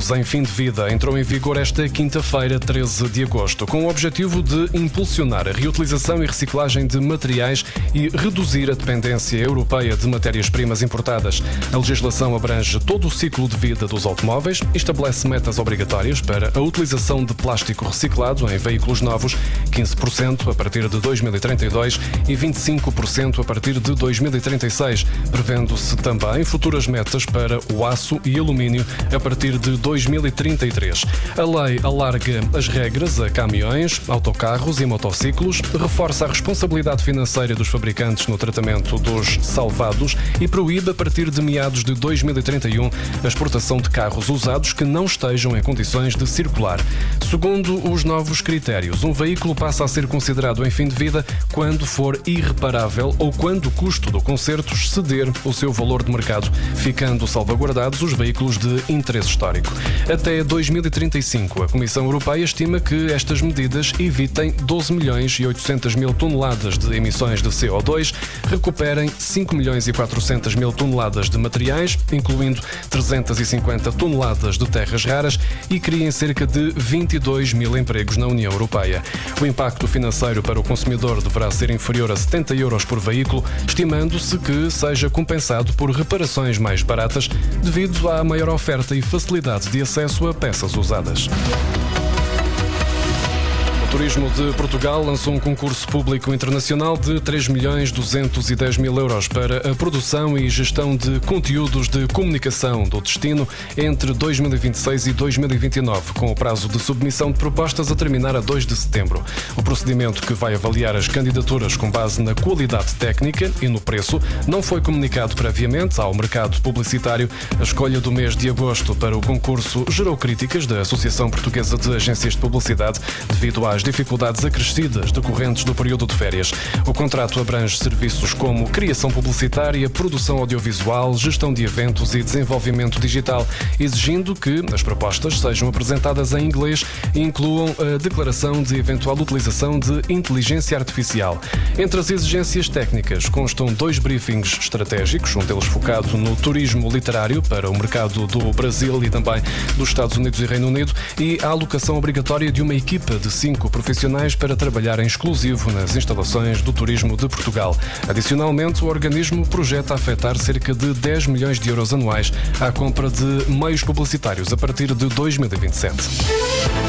novos em fim de vida entrou em vigor esta quinta-feira, 13 de agosto, com o objetivo de impulsionar a reutilização e reciclagem de materiais e reduzir a dependência europeia de matérias-primas importadas. A legislação abrange todo o ciclo de vida dos automóveis e estabelece metas obrigatórias para a utilização de plástico reciclado em veículos novos, 15% a partir de 2032 e 25% a partir de 2036, prevendo-se também futuras metas para o aço e alumínio a partir de 2033. A lei alarga as regras a caminhões, autocarros e motociclos, reforça a responsabilidade financeira dos fabricantes no tratamento dos salvados e proíbe a partir de meados de 2031 a exportação de carros usados que não estejam em condições de circular. Segundo os novos critérios, um veículo passa a ser considerado em fim de vida quando for irreparável ou quando o custo do conserto exceder o seu valor de mercado, ficando salvaguardados os veículos de interesse histórico. Até 2035, a Comissão Europeia estima que estas medidas evitem 12 milhões e 800 mil toneladas de emissões de CO2, recuperem 5 milhões e 400 mil toneladas de materiais, incluindo 350 toneladas de terras raras, e criem cerca de 22 mil empregos na União Europeia. O impacto financeiro para o consumidor deverá ser inferior a 70 euros por veículo, estimando-se que seja compensado por reparações mais baratas devido à maior oferta e facilidade de acesso a peças usadas. O Turismo de Portugal lançou um concurso público internacional de 3.210.000 euros para a produção e gestão de conteúdos de comunicação do destino entre 2026 e 2029, com o prazo de submissão de propostas a terminar a 2 de setembro. O procedimento, que vai avaliar as candidaturas com base na qualidade técnica e no preço, não foi comunicado previamente ao mercado publicitário. A escolha do mês de agosto para o concurso gerou críticas da Associação Portuguesa de Agências de Publicidade devido às dificuldades acrescidas decorrentes do período de férias. O contrato abrange serviços como criação publicitária, produção audiovisual, gestão de eventos e desenvolvimento digital, exigindo que as propostas sejam apresentadas em inglês e incluam a declaração de eventual utilização de inteligência artificial. Entre as exigências técnicas constam 2 briefings estratégicos, um deles focado no turismo literário para o mercado do Brasil e também dos Estados Unidos e Reino Unido, e a alocação obrigatória de uma equipa de 5 profissionais para trabalhar em exclusivo nas instalações do Turismo de Portugal. Adicionalmente, o organismo projeta afetar cerca de 10 milhões de euros anuais à compra de meios publicitários a partir de 2027.